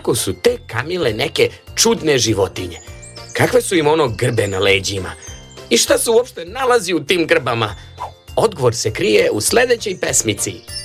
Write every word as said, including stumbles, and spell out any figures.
kako su te kamile neke čudne životinje? Kakve su im ono grbe na leđima? I šta se uopšte nalazi u tim grbama? Odgovor se krije u sledećoj pesmici.